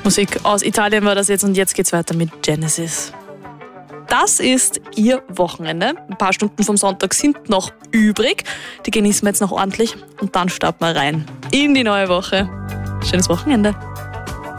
Musik aus Italien war das jetzt und jetzt geht's weiter mit Genesis. Das ist Ihr Wochenende. Ein paar Stunden vom Sonntag sind noch übrig. Die genießen wir jetzt noch ordentlich und dann starten wir rein in die neue Woche. Schönes Wochenende.